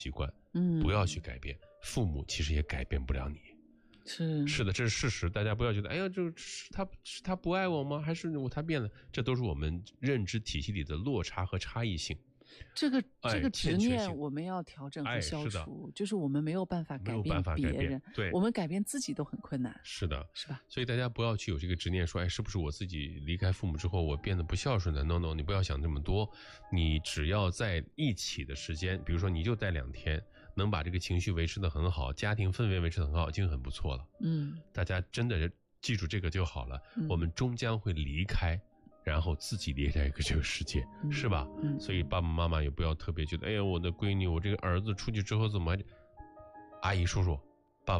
习惯，不要去改变，父母其实也改变不了你。是的，这是事实，大家不要觉得，哎呀，是他不爱我吗？还是他变了？这都是我们认知体系里的落差和差异性。 这个执念我们要调整和消除，就是我们没有办法改变别人， 对， 我们改变自己都很困难。 是的， 是吧？ 所以大家不要去有这个执念，说，哎，是不是我自己离开父母之后，我变得不孝顺了 ？No， 你不要想这么多。你只要在一起的时间，比如说你就待2天，能把这个情绪维持得很好，家庭氛围维持得很好，已经很不错了。大家真的记住这个就好了。我们终将会离开。然后自己离开这个世界，是吧？所以爸爸妈妈也不要特别觉得，哎呀，我的闺女，我这个儿子出去之后怎么？阿姨叔叔